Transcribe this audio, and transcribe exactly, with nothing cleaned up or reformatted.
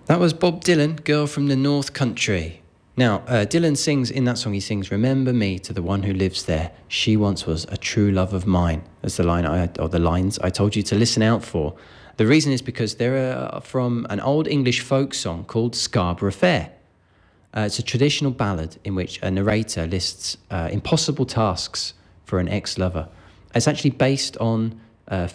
That was Bob Dylan, Girl from the North Country. Now, uh, Dylan sings, in that song he sings, "Remember me to the one who lives there. She once was a true love of mine." That's the line I, or the lines I told you to listen out for. The reason is because they're uh, from an old English folk song called Scarborough Fair. Uh, it's a traditional ballad in which a narrator lists uh, impossible tasks for an ex-lover. It's actually based on uh,